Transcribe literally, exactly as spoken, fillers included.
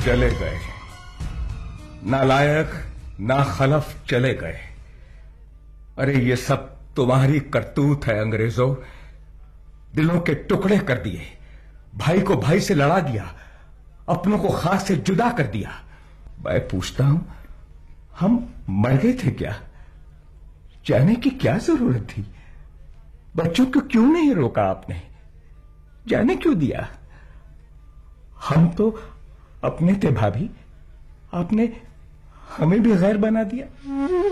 चले गए, नालायक नाखलफ चले गए। अरे ये सब तुम्हारी करतूत है अंग्रेजों। दिलों के टुकड़े कर दिए, भाई को भाई से लड़ा दिया, अपनों को खास से जुदा कर दिया। मैं पूछता हूं, हम मर गए थे क्या? जाने की क्या जरूरत थी? बच्चों को क्यों नहीं रोका आपने? जाने क्यों दिया? हम तो अपने थे भाभी, आपने हमें भी गैर बना दिया।